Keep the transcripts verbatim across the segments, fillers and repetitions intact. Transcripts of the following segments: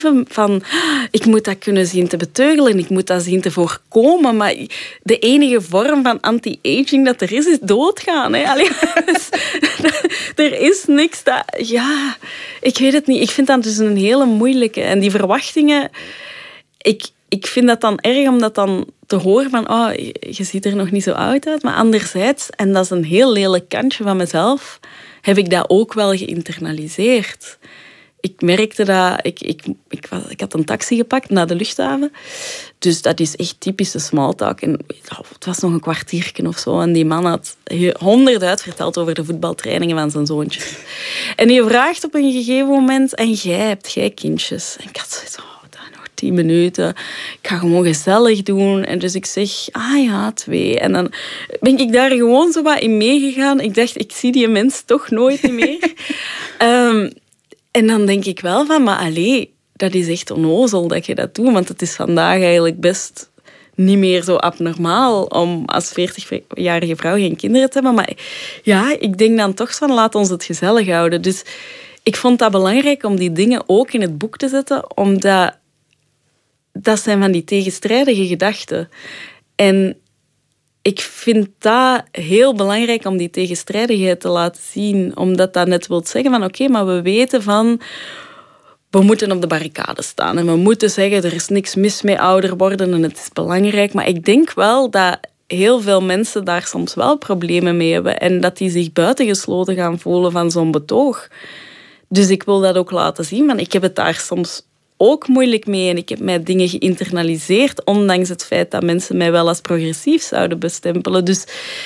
van, ik moet dat kunnen zien te beteugelen, ik moet dat zien te voorkomen, maar de enige vorm van anti-aging dat er is, is doodgaan. Hè? Allee, er is niks dat... Ja, ik weet het niet. Ik vind dat dus een hele moeilijke. En die verwachtingen... Ik, ik vind dat dan erg om dat dan te horen van, oh, je ziet er nog niet zo oud uit. Maar anderzijds, en dat is een heel lelijk kantje van mezelf, heb ik dat ook wel geïnternaliseerd. Ik merkte dat... Ik, ik, ik, was, ik had een taxi gepakt naar de luchthaven. Dus dat is echt typische smalltalk. En het was nog een kwartiertje of zo. En die man had honderd uitverteld over de voetbaltrainingen van zijn zoontje. En die vraagt op een gegeven moment... En jij hebt jij kindjes? En ik had zoiets van... tien minuten. Ik ga gewoon gezellig doen. En dus ik zeg, ah ja, twee. En dan ben ik daar gewoon zo wat in meegegaan. Ik dacht, ik zie die mens toch nooit meer. um, en dan denk ik wel van, maar allee, dat is echt onnozel dat je dat doet. Want het is vandaag eigenlijk best niet meer zo abnormaal om als veertigjarige vrouw geen kinderen te hebben. Maar ja, ik denk dan toch van, laat ons het gezellig houden. Dus ik vond dat belangrijk om die dingen ook in het boek te zetten, omdat dat zijn van die tegenstrijdige gedachten. En ik vind dat heel belangrijk om die tegenstrijdigheid te laten zien. Omdat dat net wil zeggen van oké, okay, maar we weten van... We moeten op de barricade staan. En we moeten zeggen, er is niks mis mee ouder worden en het is belangrijk. Maar ik denk wel dat heel veel mensen daar soms wel problemen mee hebben. En dat die zich buitengesloten gaan voelen van zo'n betoog. Dus ik wil dat ook laten zien. Want ik heb het daar soms ook moeilijk mee. En ik heb mij dingen geïnternaliseerd, ondanks het feit dat mensen mij wel als progressief zouden bestempelen. Dus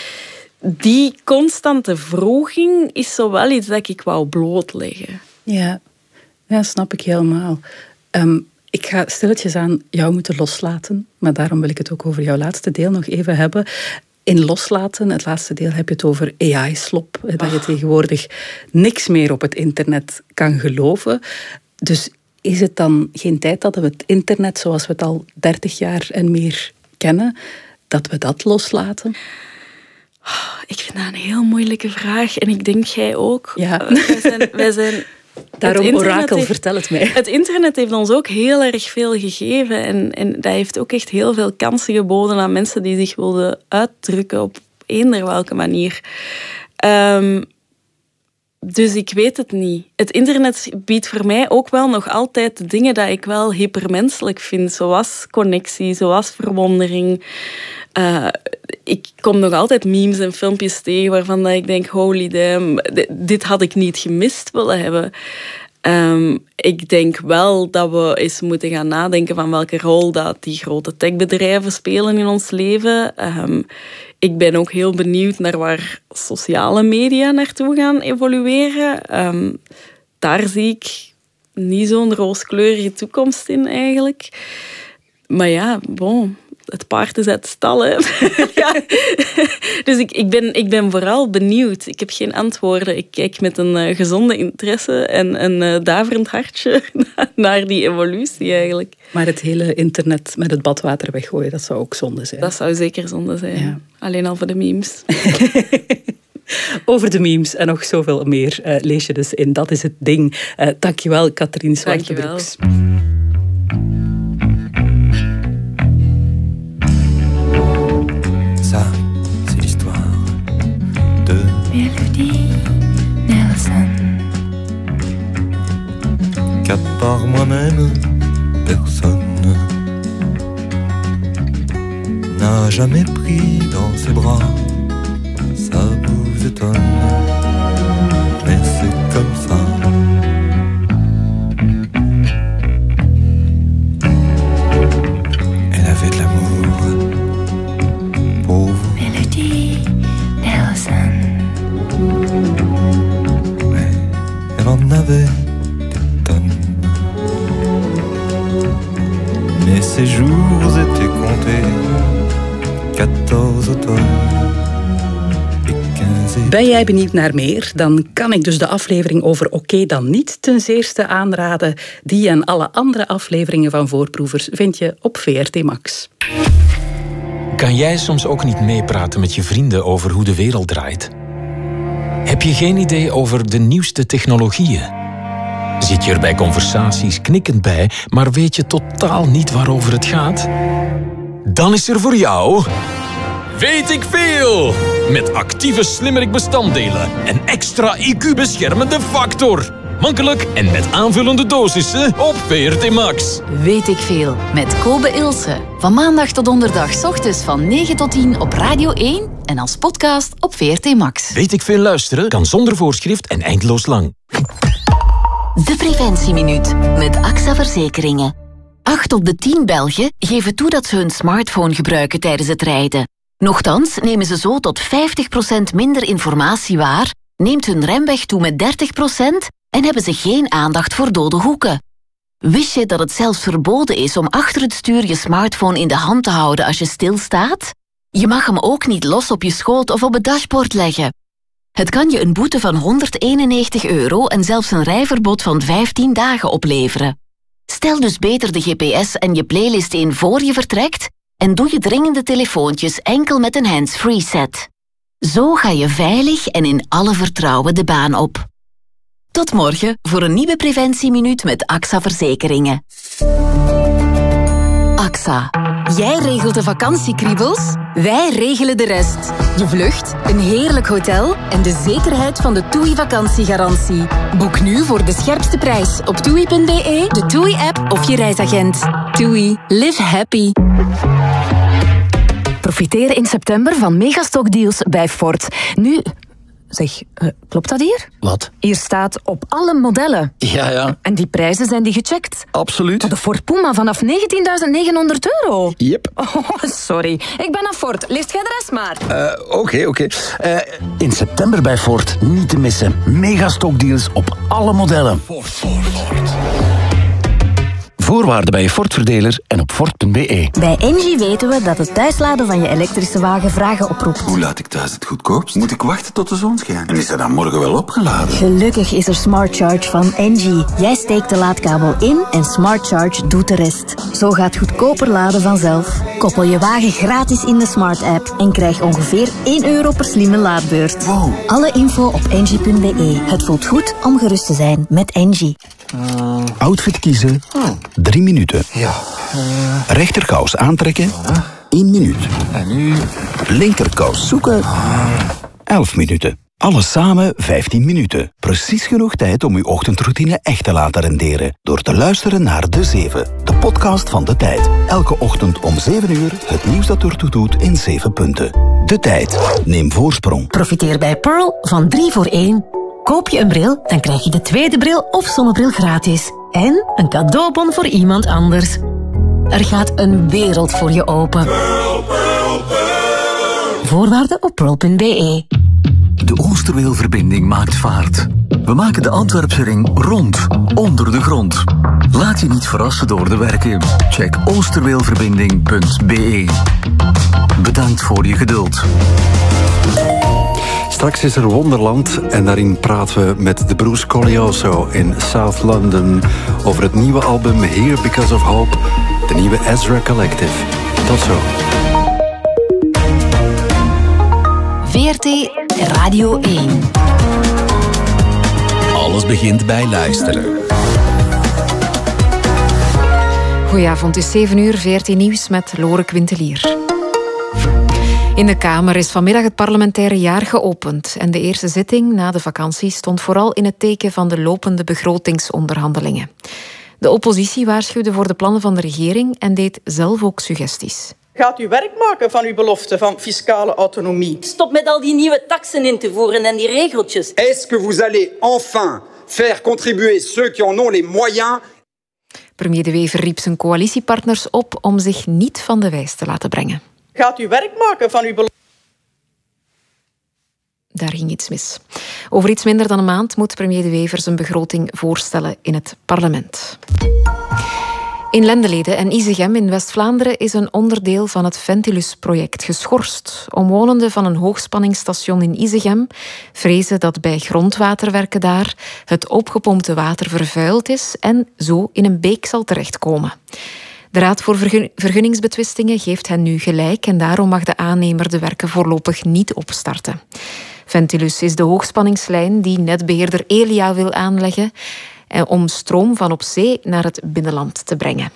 die constante wroging is zo wel iets dat ik wou blootleggen. Ja, ja, snap ik helemaal. Um, ik ga stilletjes aan jou moeten loslaten, maar daarom wil ik het ook over jouw laatste deel nog even hebben. In loslaten, het laatste deel, heb je het over A I-slop. Dat je tegenwoordig niks meer op het internet kan geloven. Dus is het dan geen tijd dat we het internet, zoals we het al dertig jaar en meer kennen, dat we dat loslaten? Oh, ik vind dat een heel moeilijke vraag. En ik denk jij ook. Ja. Uh, wij zijn... Wij zijn Daarom, orakel, heeft, vertel het mij. Het internet heeft ons ook heel erg veel gegeven. En, en dat heeft ook echt heel veel kansen geboden aan mensen die zich wilden uitdrukken op eender welke manier. Um, dus ik weet het niet. Het internet biedt voor mij ook wel nog altijd de dingen dat ik wel hypermenselijk vind. Zoals connectie, zoals verwondering. Uh, ik kom nog altijd memes en filmpjes tegen waarvan dat ik denk, holy damn, dit had ik niet gemist willen hebben. Um, ik denk wel dat we eens moeten gaan nadenken van welke rol dat die grote techbedrijven spelen in ons leven. Um, ik ben ook heel benieuwd naar waar sociale media naartoe gaan evolueren. Um, daar zie ik niet zo'n rooskleurige toekomst in eigenlijk. Maar ja, bon... Het paard is uit de stal, hè. Ja. Dus ik, ik, ben, ik ben vooral benieuwd. Ik heb geen antwoorden. Ik kijk met een uh, gezonde interesse en een uh, daverend hartje naar die evolutie eigenlijk. Maar het hele internet met het badwater weggooien, dat zou ook zonde zijn. Dat zou zeker zonde zijn. Ja. Alleen al voor de memes. Over de memes en nog zoveel meer uh, lees je dus in Dat is het ding. Uh, dankjewel, Catherine Zwartebroeks. C'est l'histoire de Mélodie Nelson. Qu'à part moi-même, personne n'a jamais pris dans ses bras. Ça vous étonne, mais c'est comme ça. Elle avait de l'amour pour vous. Mélodie Nelson. Mais elle en avait des tonnes. Mais ses jours étaient comptés. quatorze automnes. Ben jij benieuwd naar meer? Dan kan ik dus de aflevering over Oké dan niet ten zeerste aanraden. Die en alle andere afleveringen van Voorproevers vind je op V R T Max. Kan jij soms ook niet meepraten met je vrienden over hoe de wereld draait? Heb je geen idee over de nieuwste technologieën? Zit je er bij conversaties knikkend bij, maar weet je totaal niet waarover het gaat? Dan is er voor jou... Weet ik veel! Met actieve slimmerik-bestanddelen en extra I Q-beschermende factor. Makkelijk en met aanvullende dosissen op V R T Max. Weet ik veel, met Kobe Ilse. Van maandag tot donderdag 's ochtends van negen tot tien op Radio één en als podcast op V R T Max. Weet ik veel luisteren kan zonder voorschrift en eindeloos lang. De Preventieminuut met A X A Verzekeringen. Acht op de tien Belgen geven toe dat ze hun smartphone gebruiken tijdens het rijden. Nochtans nemen ze zo tot vijftig procent minder informatie waar, neemt hun remweg toe met dertig procent en hebben ze geen aandacht voor dode hoeken. Wist je dat het zelfs verboden is om achter het stuur je smartphone in de hand te houden als je stilstaat? Je mag hem ook niet los op je schoot of op het dashboard leggen. Het kan je een boete van honderdeenennegentig euro en zelfs een rijverbod van vijftien dagen opleveren. Stel dus beter de G P S en je playlist in voor je vertrekt en doe je dringende telefoontjes enkel met een hands-free set. Zo ga je veilig en in alle vertrouwen de baan op. Tot morgen voor een nieuwe Preventieminuut met A X A Verzekeringen. A X A. Jij regelt de vakantiekriebels, wij regelen de rest. Je vlucht, een heerlijk hotel en de zekerheid van de TUI vakantiegarantie. Boek nu voor de scherpste prijs op toei punt b e, de TUI-app of je reisagent. TUI. Live happy. Profiteer in september van megastockdeals bij Ford. Nu... Zeg, uh, klopt dat hier? Wat? Hier staat op alle modellen. Ja, ja. En die prijzen zijn die gecheckt? Absoluut. De Ford Puma vanaf negentienduizend negenhonderd euro. Yep. Oh, sorry. Ik ben aan Ford. Leest jij de rest maar. Oké, uh, oké. Okay, okay. uh, in september bij Ford niet te missen. Megastockdeals op alle modellen. Ford, Ford, Ford. Voorwaarden bij je Ford-verdeler en op Ford punt b e. Bij Engie weten we dat het thuisladen van je elektrische wagen vragen oproept. Hoe laat ik thuis het goedkoopst? Moet ik wachten tot de zon schijnt? En is dat dan morgen wel opgeladen? Gelukkig is er Smart Charge van Engie. Jij steekt de laadkabel in en Smart Charge doet de rest. Zo gaat goedkoper laden vanzelf. Koppel je wagen gratis in de Smart app en krijg ongeveer één euro per slimme laadbeurt. Wow. Alle info op engie punt b e. Het voelt goed om gerust te zijn met Engie. Uh, Outfit kiezen, oh. drie minuten. Ja. Uh, Rechterkous aantrekken, uh. één minuut. En nu? Linkerkous zoeken, uh. elf minuten. Alles samen vijftien minuten. Precies genoeg tijd om uw ochtendroutine echt te laten renderen. Door te luisteren naar De Zeven, de podcast van De Tijd. Elke ochtend om zeven uur het nieuws dat ertoe doet in zeven punten. De Tijd. Neem voorsprong. Profiteer bij Pearl van drie voor één. Koop je een bril, dan krijg je de tweede bril of zonnebril gratis. En een cadeaubon voor iemand anders. Er gaat een wereld voor je open. Pearl, Pearl, Pearl. Voorwaarden op pearl punt b e. De Oosterweelverbinding maakt vaart. We maken de Antwerpse ring rond, onder de grond. Laat je niet verrassen door de werken. Check oosterweelverbinding punt b e. Bedankt voor je geduld. Straks is er Wonderland en daarin praten we met de Bruce Colioso in South London over het nieuwe album Here Because of Hope, de nieuwe Ezra Collective. Tot zo. V R T Radio één. Alles begint bij luisteren. Goedenavond, het is zeven uur, V R T Nieuws met Lore Quintelier. In de Kamer is vanmiddag het parlementaire jaar geopend en de eerste zitting na de vakantie stond vooral in het teken van de lopende begrotingsonderhandelingen. De oppositie waarschuwde voor de plannen van de regering en deed zelf ook suggesties. Gaat u werk maken van uw belofte van fiscale autonomie? Stop met al die nieuwe taksen in te voeren en die regeltjes. Est-ce que vous allez enfin faire contribuer ceux qui en ont les moyens? Premier De Wever riep zijn coalitiepartners op om zich niet van de wijs te laten brengen. Gaat u werk maken van uw belofte? Daar ging iets mis. Over iets minder dan een maand moet premier De Wever zijn begroting voorstellen in het parlement. In Lendelede en Isegem in West-Vlaanderen is een onderdeel van het Ventilus-project geschorst. Omwonenden van een hoogspanningsstation in Isegem vrezen dat bij grondwaterwerken daar het opgepompte water vervuild is en zo in een beek zal terechtkomen. De Raad voor Vergunningsbetwistingen geeft hen nu gelijk en daarom mag de aannemer de werken voorlopig niet opstarten. Ventilus is de hoogspanningslijn die netbeheerder Elia wil aanleggen en om stroom van op zee naar het binnenland te brengen.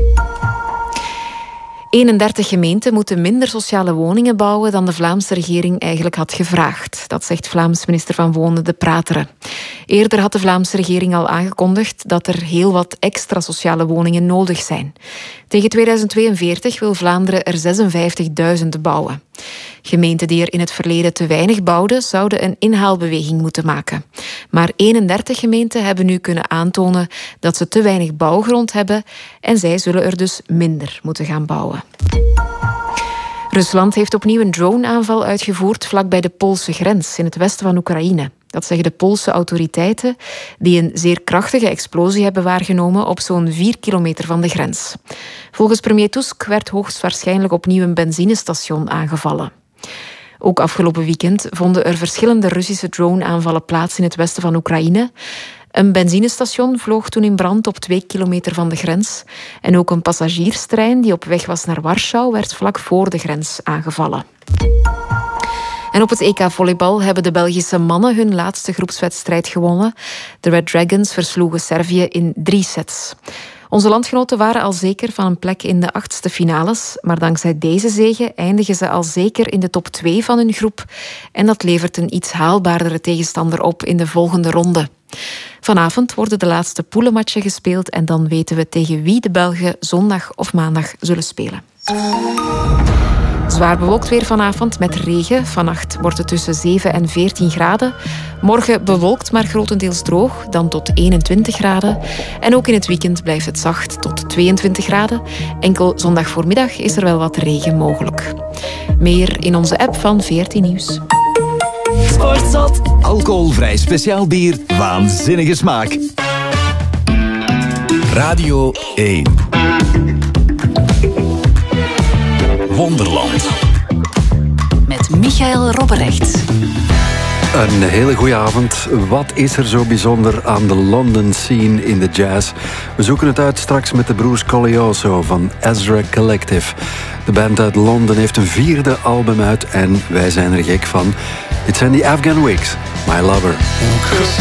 eenendertig gemeenten moeten minder sociale woningen bouwen dan de Vlaamse regering eigenlijk had gevraagd. Dat zegt Vlaams minister van Wonen De Prateren. Eerder had de Vlaamse regering al aangekondigd dat er heel wat extra sociale woningen nodig zijn. Tegen tweeduizend tweeënveertig wil Vlaanderen er zesenvijftigduizend bouwen. Gemeenten die er in het verleden te weinig bouwden, zouden een inhaalbeweging moeten maken. Maar eenendertig gemeenten hebben nu kunnen aantonen dat ze te weinig bouwgrond hebben en zij zullen er dus minder moeten gaan bouwen. Rusland heeft opnieuw een drone-aanval uitgevoerd vlakbij de Poolse grens in het westen van Oekraïne. Dat zeggen de Poolse autoriteiten, die een zeer krachtige explosie hebben waargenomen op zo'n vier kilometer van de grens. Volgens premier Tusk werd hoogstwaarschijnlijk opnieuw een benzinestation aangevallen. Ook afgelopen weekend vonden er verschillende Russische drone-aanvallen plaats in het westen van Oekraïne. Een benzinestation vloog toen in brand op twee kilometer van de grens. En ook een passagierstrein die op weg was naar Warschau werd vlak voor de grens aangevallen. En op het E K volleybal hebben de Belgische mannen hun laatste groepswedstrijd gewonnen. De Red Dragons versloegen Servië in drie sets. Onze landgenoten waren al zeker van een plek in de achtste finales, maar dankzij deze zege eindigen ze al zeker in de top twee van hun groep. En dat levert een iets haalbaardere tegenstander op in de volgende ronde. Vanavond worden de laatste poelenmatchen gespeeld en dan weten we tegen wie de Belgen zondag of maandag zullen spelen. Zwaar bewolkt weer vanavond met regen. Vannacht wordt het tussen zeven en veertien graden. Morgen bewolkt, maar grotendeels droog, dan tot eenentwintig graden. En ook in het weekend blijft het zacht tot tweeëntwintig graden. Enkel zondag voormiddag is er wel wat regen mogelijk. Meer in onze app van veertien Nieuws. Sportzot. Alcoholvrij speciaal bier. Waanzinnige smaak. Radio één. Wonderland. Met Michael Robberecht. Een hele goede avond. Wat is er zo bijzonder aan de London scene in de jazz? We zoeken het uit straks met de broers Colioso van Ezra Collective. De band uit Londen heeft een vierde album uit en wij zijn er gek van. Dit zijn die Afghan Wigs, My Lover.